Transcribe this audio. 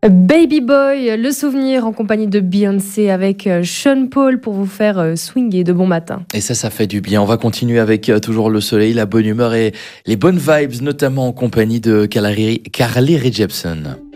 Baby Boy, le souvenir en compagnie de Beyoncé avec Sean Paul pour vous faire swinger de bon matin. Et ça fait du bien. On va continuer avec toujours le soleil, la bonne humeur et les bonnes vibes, notamment en compagnie de Carly Rae Jepsen.